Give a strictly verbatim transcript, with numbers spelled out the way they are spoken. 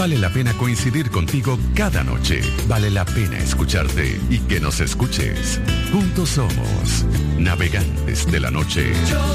Vale la pena coincidir contigo cada noche. Vale la pena escucharte y que nos escuches. Juntos somos navegantes de la noche. Yo